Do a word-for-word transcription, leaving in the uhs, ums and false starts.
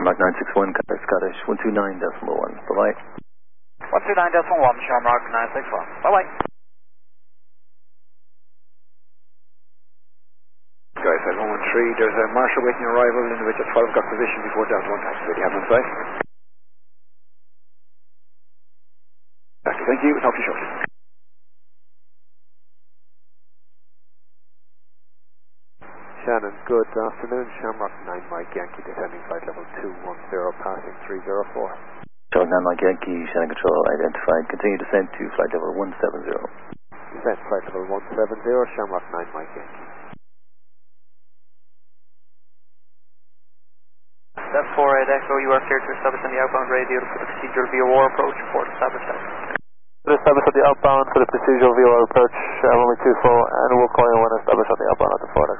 Shamrock nine six one, Qatar Scottish one two nine decimal one. Bye-bye. one two nine decimal one, Shamrock nine six one. Bye-bye. Guys, at one one three, there's a marshal waiting arrival in which at twelve o'clock position before Delta one taxi. Do you have on site? Thank you, talk to you shortly. Shannon, good afternoon. Shamrock nine Mike Yankee descending flight level two one zero, passing three zero four. Shamrock nine Mike Yankee, Shannon Control identified. Continue descent to flight level one seven zero. Descent flight level one seven zero, Shamrock nine Mike Yankee. That's four eight Echo, you are cleared to establish on the outbound radio for the procedural V O R approach, report established. To establish on the outbound for the procedural V O R approach, uh, one two four, and we'll call you when established on the outbound at the Florida.